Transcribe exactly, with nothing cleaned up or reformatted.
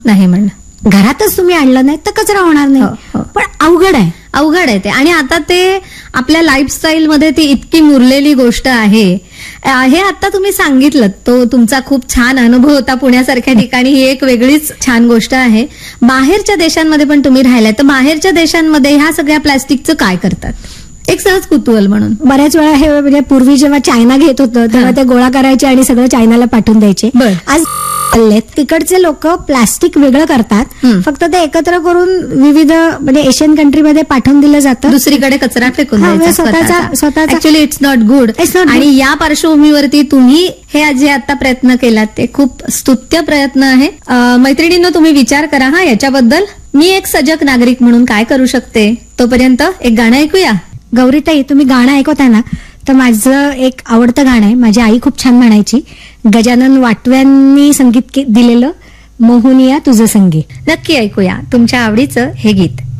नाही म्हणणं. घरातच तुम्ही आणलं नाही तर कचरा होणार हो, नाही. हो. पण अवघड आहे. अवघड आहे ते. आणि आता ते आपल्या लाईफस्टाईल मध्ये ती इतकी मुरलेली गोष्ट आहे. अ, हे आता तुम्ही सांगितलं, तो तुमचा खूप छान अनुभव होता पुण्यासारख्या ठिकाणी. ही एक वेगळीच छान गोष्ट आहे. बाहेरच्या देशांमध्ये पण तुम्ही राहिलाय, तर बाहेरच्या देशांमध्ये ह्या सगळ्या प्लास्टिकचं काय करतात? एक सहज कुतूहल म्हणून. बऱ्याच वेळा हे म्हणजे पूर्वी जेव्हा चायना घेत होतं तेव्हा हा. ते गोळा करायचे आणि सगळं चायनाला पाठवून द्यायचे. बर. आज चाललेत. तिकडचे लोक प्लास्टिक वेगळं करतात, हम्म. फक्त ते एकत्र करून विविध म्हणजे एशियन कंट्रीमध्ये पाठवून दिलं जातं. दुसरीकडे कचरा फेकून हा, द्यायचा स्वतःचा- स्वतःचा- actually it's not good. It's not आणि good. या पार्श्वभूमीवरती तुम्ही हे जे आता प्रयत्न केलात ते खूप स्तुत्य प्रयत्न आहे. अ, मैत्रिणींनो, तुम्ही विचार करा हा याच्याबद्दल. मी एक सजग नागरिक म्हणून काय करू शकते? तोपर्यंत एक गाणं ऐकूया. गौरीताई, तुम्ही गाणं ऐकवताय ना, तर माझं एक आवडतं गाणं आहे. माझी आई खूप छान म्हणायची. गजानन वाटव्यांनी संगीत के- दिलेलं मोहनिया तुझं संगी. नक्की ऐकूया तुमच्या आवडीचं हे गीत.